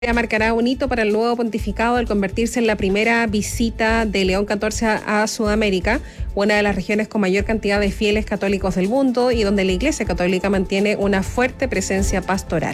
Marcará un hito para el nuevo pontificado al convertirse en la primera visita de León XIV a Sudamérica, una de las regiones con mayor cantidad de fieles católicos del mundo y donde la Iglesia Católica mantiene una fuerte presencia pastoral.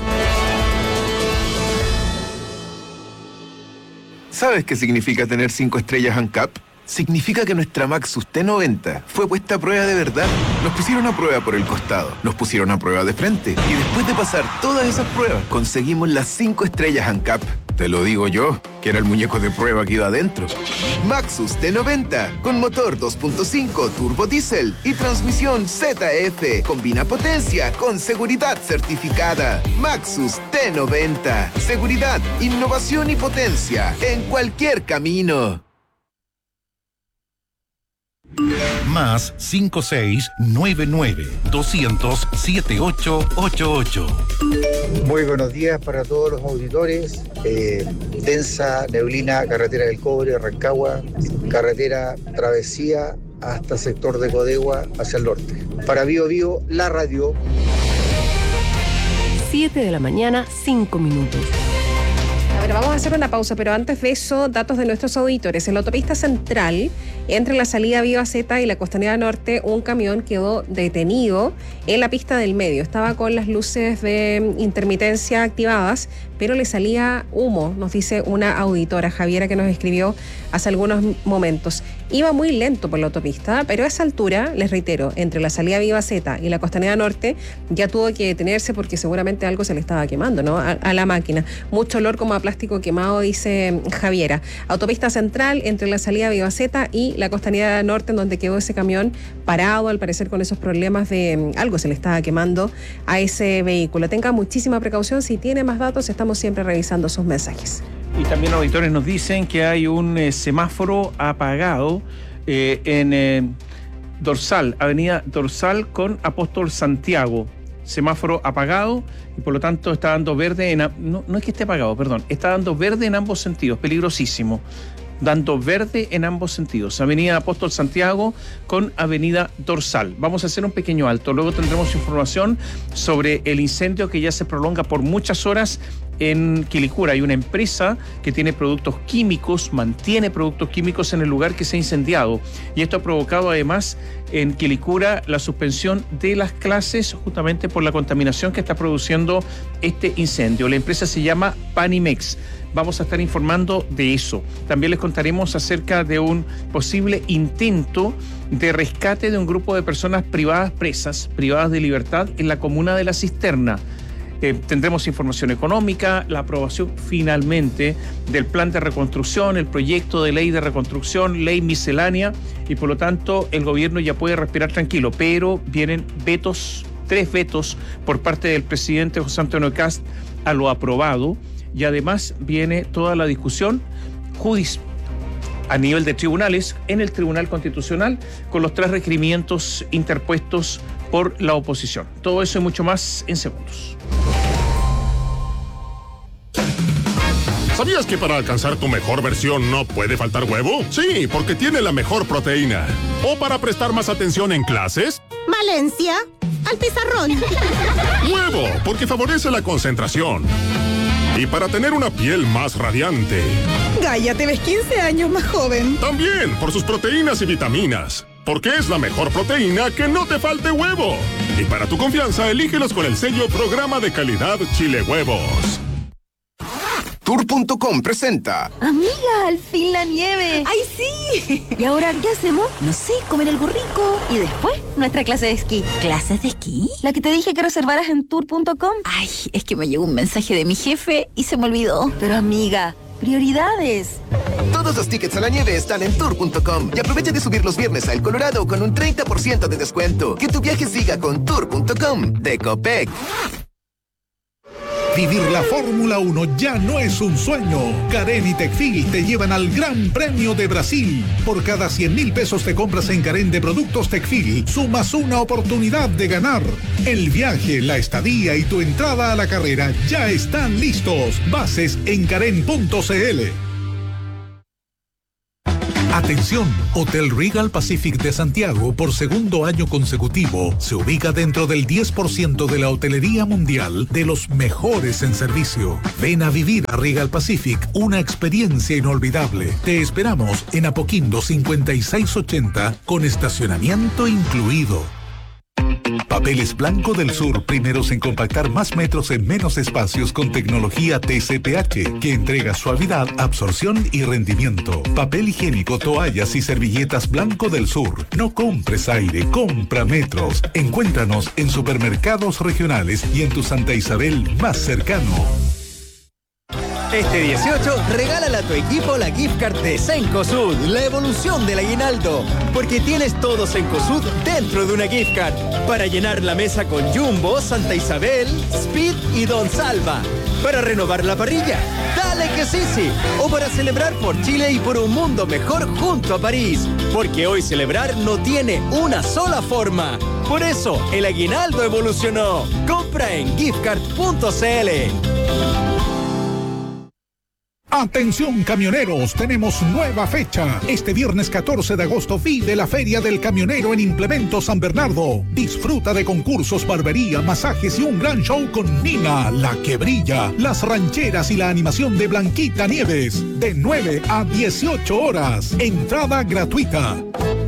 ¿Sabes qué significa tener 5 estrellas ANCAP? Significa que nuestra Maxus T90 fue puesta a prueba de verdad. Nos pusieron a prueba por el costado, nos pusieron a prueba de frente y después de pasar todas esas pruebas conseguimos las 5 estrellas ANCAP. Te lo digo yo, que era el muñeco de prueba que iba adentro. Maxus T90 con motor 2.5 turbo diésel y transmisión ZF. Combina potencia con seguridad certificada. Maxus T90. Seguridad, innovación y potencia en cualquier camino. Más 5699-200-7888. Muy buenos días para todos los auditores. Densa neblina, carretera del Cobre, Rancagua, carretera travesía hasta sector de Codegua hacia el norte. Para Bio Bio, la radio. 7 de la mañana, 5 minutos. A ver, vamos a hacer una pausa, pero antes de eso, datos de nuestros auditores. En la autopista central, entre la salida Viva Zeta y la Costanera Norte, un camión quedó detenido en la pista del medio. Estaba con las luces de intermitencia activadas, pero le salía humo, nos dice una auditora, Javiera, que nos escribió hace algunos momentos. Iba muy lento por la autopista, pero a esa altura, les reitero, entre la salida Viva Zeta y la Costanera Norte, ya tuvo que detenerse porque seguramente algo se le estaba quemando, ¿no? A la máquina. Mucho olor como a plástico quemado, dice Javiera. Autopista central, entre la salida Viva Zeta y la Costanera Norte, en donde quedó ese camión parado, al parecer con esos problemas de algo se le estaba quemando a ese vehículo. Tenga muchísima precaución, si tiene más datos, estamos siempre revisando sus mensajes. Y también auditores nos dicen que hay un semáforo apagado en Dorsal, Avenida Dorsal con Apóstol Santiago. Semáforo apagado y por lo tanto está dando verde no es que esté apagado, perdón, está dando verde en ambos sentidos, peligrosísimo. Dando verde en ambos sentidos. Avenida Apóstol Santiago con Avenida Dorsal. Vamos a hacer un pequeño alto. Luego tendremos información sobre el incendio que ya se prolonga por muchas horas en Quilicura. Hay una empresa que tiene productos químicos, mantiene productos químicos en el lugar que se ha incendiado. Y esto ha provocado además en Quilicura la suspensión de las clases justamente por la contaminación que está produciendo este incendio. La empresa se llama Panimex. Vamos a estar informando de eso. También les contaremos acerca de un posible intento de rescate de un grupo de personas privadas presas, privadas de libertad en la comuna de La Cisterna. Tendremos información económica, la aprobación finalmente del plan de reconstrucción, el proyecto de ley de reconstrucción, ley miscelánea, y por lo tanto el gobierno ya puede respirar tranquilo, pero vienen vetos, 3 vetos por parte del presidente José Antonio Kast a lo aprobado. Y además viene toda la discusión a nivel de tribunales, en el Tribunal Constitucional, con los 3 requerimientos interpuestos por la oposición. Todo eso y mucho más en segundos. ¿Sabías que para alcanzar tu mejor versión no puede faltar huevo? Sí, porque tiene la mejor proteína. ¿O para prestar más atención en clases? Valencia, al pizarrón. Huevo, porque favorece la concentración. Y para tener una piel más radiante. Gaia, te ves 15 años más joven. También por sus proteínas y vitaminas. Porque es la mejor proteína que no te falte huevo. Y para tu confianza, elígelos con el sello Programa de Calidad Chile Huevos. Tour.com presenta. Amiga, al fin la nieve. ¡Ay, sí! ¿Y ahora qué hacemos? No sé, comer algo rico. Y después, nuestra clase de esquí. ¿Clases de esquí? La que te dije que reservaras en Tour.com. Ay, es que me llegó un mensaje de mi jefe y se me olvidó. Pero amiga, prioridades. Todos los tickets a la nieve están en Tour.com. Y aprovecha de subir los viernes a El Colorado con un 30% de descuento. Que tu viaje siga con Tour.com de Copec. Vivir la Fórmula 1 ya no es un sueño. Carén y Tecfil te llevan al Gran Premio de Brasil. Por cada 100.000 pesos de compras en Carén de productos Tecfil, sumas una oportunidad de ganar. El viaje, la estadía y tu entrada a la carrera ya están listos. Bases en carén.cl. Atención, Hotel Regal Pacific de Santiago, por segundo año consecutivo, se ubica dentro del 10% de la hotelería mundial de los mejores en servicio. Ven a vivir a Regal Pacific una experiencia inolvidable. Te esperamos en Apoquindo 5680 con estacionamiento incluido. Papeles Blanco del Sur, primeros en compactar más metros en menos espacios con tecnología TCPH, que entrega suavidad, absorción y rendimiento. Papel higiénico, toallas y servilletas Blanco del Sur. No compres aire, compra metros. Encuéntranos en supermercados regionales y en tu Santa Isabel más cercano. Este 18, regálale a tu equipo la gift card de Cencosud, la evolución del aguinaldo. Porque tienes todo Cencosud dentro de una gift card. Para llenar la mesa con Jumbo, Santa Isabel, Speed y Don Salva. Para renovar la parrilla, dale que sí. O para celebrar por Chile y por un mundo mejor junto a París. Porque hoy celebrar no tiene una sola forma. Por eso, el aguinaldo evolucionó. Compra en giftcard.cl. Atención camioneros, tenemos nueva fecha. Este viernes 14 de agosto vive la Feria del Camionero en Implemento San Bernardo. Disfruta de concursos, barbería, masajes y un gran show con Nina, la que brilla, las rancheras y la animación de Blanquita Nieves. De 9 a 18 horas. Entrada gratuita.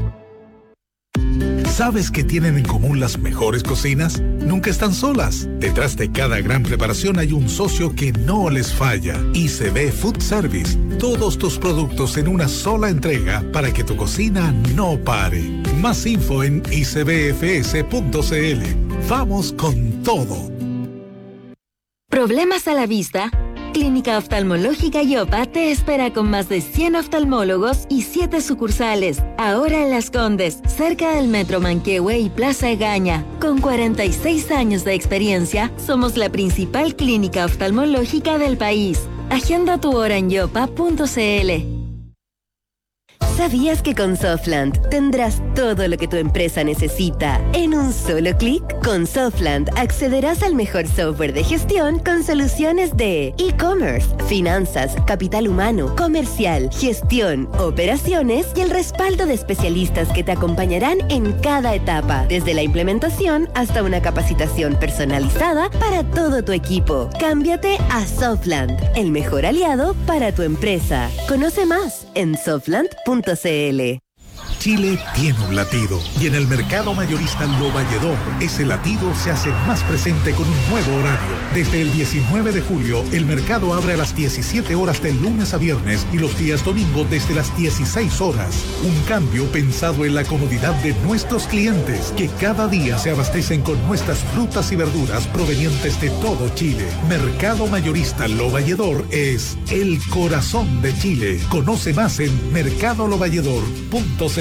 ¿Sabes qué tienen en común las mejores cocinas? Nunca están solas. Detrás de cada gran preparación hay un socio que no les falla. ICB Food Service. Todos tus productos en una sola entrega para que tu cocina no pare. Más info en icbfs.cl. Vamos con todo. ¿Problemas a la vista? Clínica Oftalmológica Yopa te espera con más de 100 oftalmólogos y 7 sucursales. Ahora en Las Condes, cerca del Metro Manquehue y Plaza Egaña. Con 46 años de experiencia, somos la principal clínica oftalmológica del país. Agenda tu hora en yopa.cl. ¿Sabías que con Softland tendrás todo lo que tu empresa necesita en un solo clic? Con Softland accederás al mejor software de gestión con soluciones de e-commerce, finanzas, capital humano, comercial, gestión, operaciones y el respaldo de especialistas que te acompañarán en cada etapa, desde la implementación hasta una capacitación personalizada para todo tu equipo. Cámbiate a Softland, el mejor aliado para tu empresa. Conoce más en softland.cl. Chile tiene un latido y en el mercado mayorista Lo Valledor ese latido se hace más presente con un nuevo horario. Desde el 19 de julio el mercado abre a las 17 horas de lunes a viernes y los días domingo desde las 16 horas. Un cambio pensado en la comodidad de nuestros clientes que cada día se abastecen con nuestras frutas y verduras provenientes de todo Chile. Mercado mayorista Lo Valledor es el corazón de Chile. Conoce más en mercadolovalledor.cl.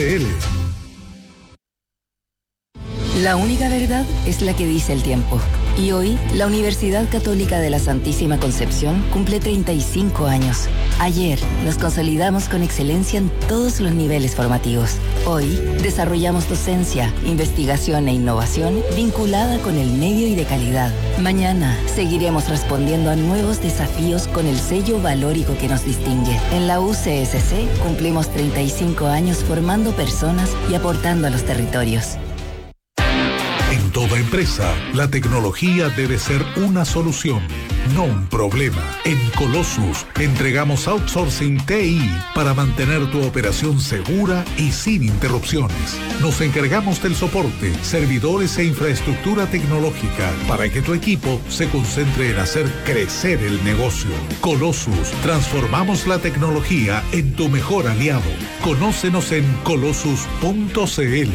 La única verdad es la que dice el tiempo. Y hoy, la Universidad Católica de la Santísima Concepción cumple 35 años. Ayer, nos consolidamos con excelencia en todos los niveles formativos. Hoy, desarrollamos docencia, investigación e innovación vinculada con el medio y de calidad. Mañana, seguiremos respondiendo a nuevos desafíos con el sello valórico que nos distingue. En la UCSC, cumplimos 35 años formando personas y aportando a los territorios. En toda empresa, la tecnología debe ser una solución, no un problema. En Colossus entregamos outsourcing TI para mantener tu operación segura y sin interrupciones. Nos encargamos del soporte, servidores e infraestructura tecnológica para que tu equipo se concentre en hacer crecer el negocio. Colossus, transformamos la tecnología en tu mejor aliado. Conócenos en colossus.cl.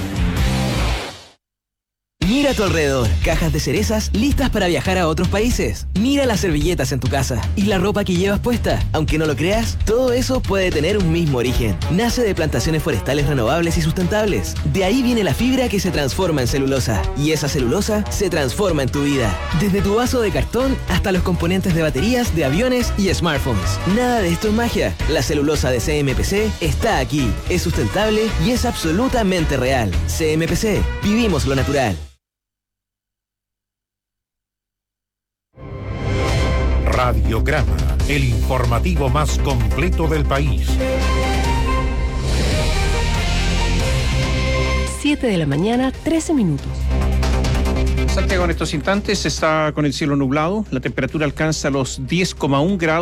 Mira a tu alrededor, cajas de cerezas listas para viajar a otros países. Mira las servilletas en tu casa y la ropa que llevas puesta. Aunque no lo creas, todo eso puede tener un mismo origen. Nace de plantaciones forestales renovables y sustentables. De ahí viene la fibra que se transforma en celulosa. Y esa celulosa se transforma en tu vida. Desde tu vaso de cartón hasta los componentes de baterías, de aviones y smartphones. Nada de esto es magia. La celulosa de CMPC está aquí. Es sustentable y es absolutamente real. CMPC, vivimos lo natural. Radiograma, el informativo más completo del país. 7 de la mañana, 13 minutos. Santiago en estos instantes está con el cielo nublado, la temperatura alcanza los 10,1 grados.